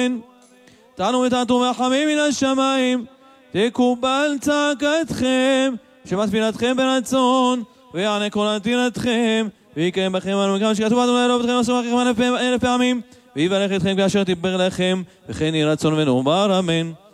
תענו ותעטו רחמים מן השמיים, תקובל צעקתכם, שמע תפילתכם ברצון, ויענה כל עתירתכם, ויקיים בכם אנו מכם שכתוב אדוני אלוהיכם עשו לכם 1000 פעמים, ויברך אתכם כאשר תיבר לכם, וכן יהי רצון ונאמר אמן.